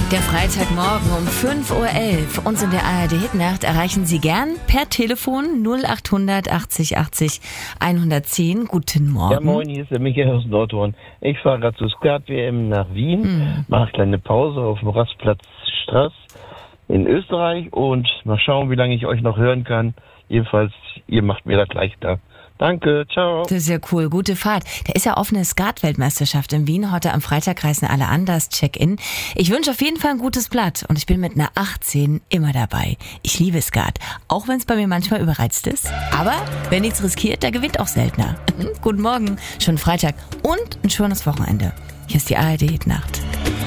Der Freitagmorgen um 5:11 Uhr. Uns in der ARD-Hitnacht erreichen Sie gern per Telefon 0800 80 80 110. Guten Morgen. Ja, moin, hier ist der Michael aus Nordhorn. Ich fahre gerade zur Skat-WM nach Wien, mache eine kleine Pause auf dem Rastplatz Straß in Österreich und mal schauen, wie lange ich euch noch hören kann. Jedenfalls, ihr macht mir das leichter. Danke, ciao. Das ist ja cool, gute Fahrt. Da ist ja offene Skat-Weltmeisterschaft in Wien. Heute am Freitag reisen alle an, das Check-in. Ich wünsche auf jeden Fall ein gutes Blatt und ich bin mit einer 18 immer dabei. Ich liebe Skat, auch wenn es bei mir manchmal überreizt ist. Aber wer nichts riskiert, der gewinnt auch seltener. Guten Morgen, schönen Freitag und ein schönes Wochenende. Hier ist die ARD-Hitnacht.